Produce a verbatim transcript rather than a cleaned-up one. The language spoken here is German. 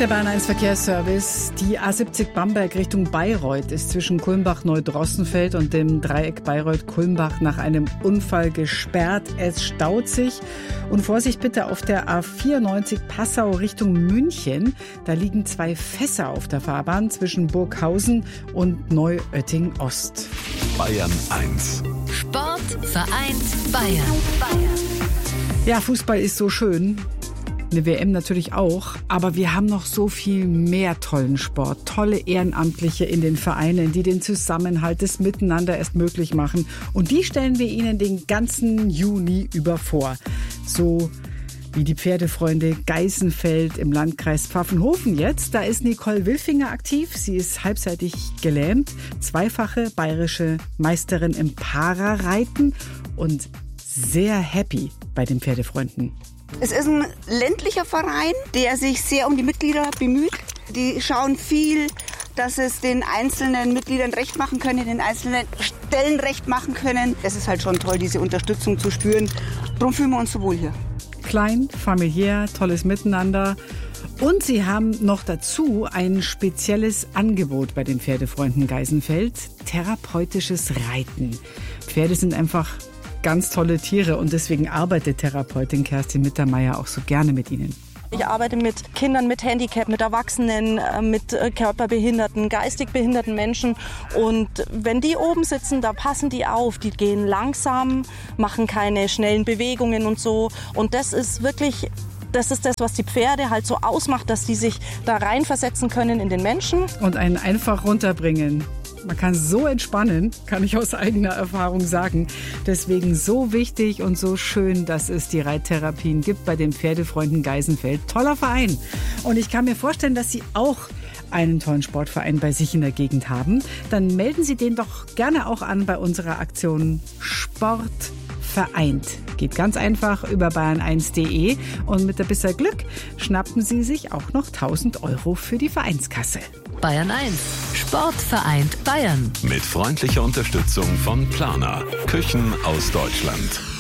Der Bayern eins Verkehrsservice. Die A siebzig Bamberg Richtung Bayreuth ist zwischen Kulmbach-Neudrossenfeld und dem Dreieck Bayreuth-Kulmbach nach einem Unfall gesperrt. Es staut sich. Und Vorsicht bitte auf der A vierundneunzig Passau Richtung München. Da liegen zwei Fässer auf der Fahrbahn zwischen Burghausen und Neuötting-Ost. Bayern eins. Sport vereint Bayern. Bayern. Ja, Fußball ist so schön. Eine W M natürlich auch, aber wir haben noch so viel mehr tollen Sport, tolle Ehrenamtliche in den Vereinen, die den Zusammenhalt, das Miteinander erst möglich machen. Und die stellen wir Ihnen den ganzen Juni über vor. So wie die Pferdefreunde Geißenfeld im Landkreis Pfaffenhofen jetzt. Da ist Nicole Wilfinger aktiv. Sie ist halbseitig gelähmt, zweifache bayerische Meisterin im Parareiten und sehr happy bei den Pferdefreunden. Es ist ein ländlicher Verein, der sich sehr um die Mitglieder bemüht. Die schauen viel, dass es den einzelnen Mitgliedern recht machen können, den einzelnen Stellen recht machen können. Es ist halt schon toll, diese Unterstützung zu spüren. Darum fühlen wir uns so wohl hier. Klein, familiär, tolles Miteinander. Und sie haben noch dazu ein spezielles Angebot bei den Pferdefreunden Geißenfeld. Therapeutisches Reiten. Pferde sind einfach ganz tolle Tiere und deswegen arbeitet Therapeutin Kerstin Mittermeier auch so gerne mit ihnen. Ich arbeite mit Kindern mit Handicap, mit Erwachsenen, mit körperbehinderten, geistig behinderten Menschen. Und wenn die oben sitzen, da passen die auf. Die gehen langsam, machen keine schnellen Bewegungen und so. Und das ist wirklich, das ist das, was die Pferde halt so ausmacht, dass die sich da reinversetzen können in den Menschen. Und einen einfach runterbringen. Man kann so entspannen, kann ich aus eigener Erfahrung sagen. Deswegen so wichtig und so schön, dass es die Reittherapien gibt bei den Pferdefreunden Geißenfeld. Toller Verein. Und ich kann mir vorstellen, dass Sie auch einen tollen Sportverein bei sich in der Gegend haben. Dann melden Sie den doch gerne auch an bei unserer Aktion Sport vereint. Geht ganz einfach über bayern eins punkt de und mit ein bisschen Glück schnappen Sie sich auch noch tausend Euro für die Vereinskasse. Bayern eins. Sport vereint Bayern. Mit freundlicher Unterstützung von Planer. Küchen aus Deutschland.